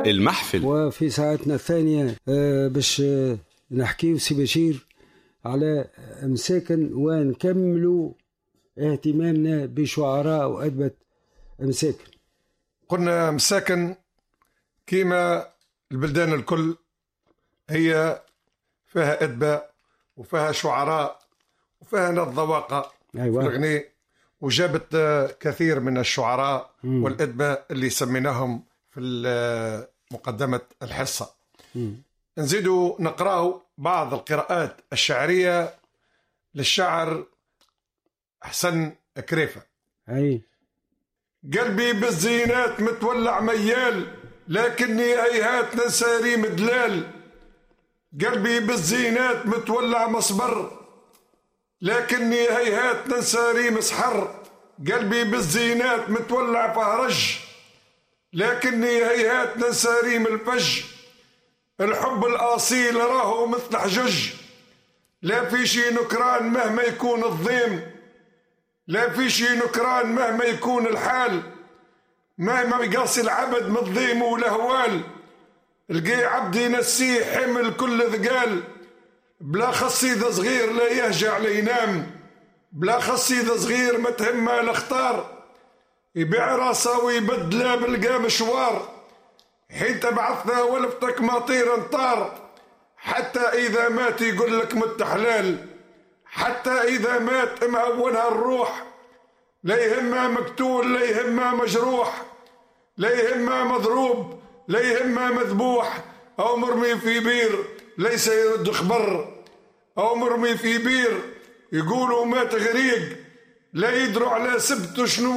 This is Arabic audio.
المحفل. وفي ساعتنا الثانية باش نحكيو سي بشير على مساكن ونكملوا اهتمامنا بشعراء وأدبة مساكن. قلنا مساكن كيما البلدان الكل هي فيها أدبة وفيها شعراء وفيها ناس ذواقة أيوة. في الغناء، وجابت كثير من الشعراء والأدبة اللي سميناهم في مقدمة الحصة. نزيدوا نقرأ بعض القراءات الشعرية للشاعر حسن كريفة. أي قلبي بالزينات متولع ميال، لكني هيهات ننسى ريم دلال. قلبي بالزينات متولع مصبر، لكني هيهات ننسى ريم سحر. قلبي بالزينات متولع فهرج، لكني هيهات ننسى ريم الفج. الحب الأصيل راهو مثل حجج، لا في شي نكران مهما يكون الضيم. لا في شي نكران مهما يكون الحال، مهما يقاسي العبد من الضيم والأهوال. لقي عبدي نسيه حمل كل ثقال، بلا خصيدة صغير لا يهجع لا ينام. بلا خصيدة صغير ما تهمها الاختار، يبيع راسه ويبدلها بلقى مشوار. حين تبعثنا ولفتك مطير انطار، حتى إذا مات يقول لك مت حلال. حتى إذا مات مهونها الروح، لا يهمها مقتول لا يهمها مجروح، لا يهمها مضروب لا يهمها مذبوح، أو مرمي في بير ليس يرد خبر، أو مرمي في بير يقولوا مات غريق لا يدروا على سبته شنو